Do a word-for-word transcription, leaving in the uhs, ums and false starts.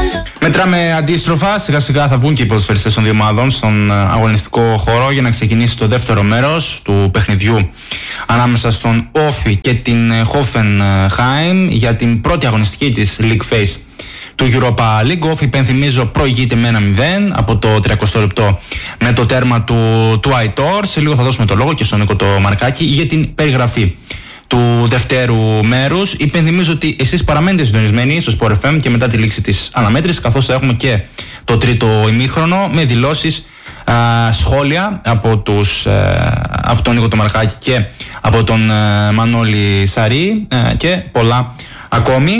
Μετράμε αντίστροφα, σιγά σιγά θα βγουν και οι ποδοσφαιριστές των δύο ομάδων στον αγωνιστικό χώρο για να ξεκινήσει το δεύτερο μέρος του παιχνιδιού ανάμεσα στον Όφι και την Hoffenheim για την πρώτη αγωνιστική της League Phase του Europa League. Όφι, υπενθυμίζω, προηγείται με ένα μηδέν από το τριακοστό λεπτό με το τέρμα του, του Αϊτόρ. Σε λίγο θα δώσουμε το λόγο και στον Νίκο το Μαρκάκη για την περιγραφή του δευτέρου μέρους. Υπενθυμίζω ότι εσείς παραμένετε συντονισμένοι στο Sport εφ εμ και μετά τη λήξη της αναμέτρησης, καθώς θα έχουμε και το τρίτο ημίχρονο με δηλώσεις, α, σχόλια από, τους, α, από τον Νίκο το Μαρκάκη και από τον α, Μανώλη Σαρή α, και πολλά ακόμη.